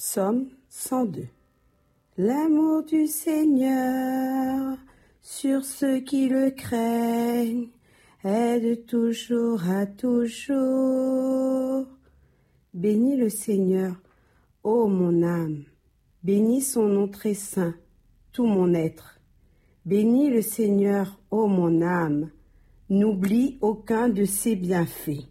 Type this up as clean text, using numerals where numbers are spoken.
Psaume 102. L'amour du Seigneur sur ceux qui le craignent est de toujours à toujours. Bénis le Seigneur, ô mon âme, bénis son nom très saint, tout mon être. Bénis le Seigneur, ô mon âme, n'oublie aucun de ses bienfaits.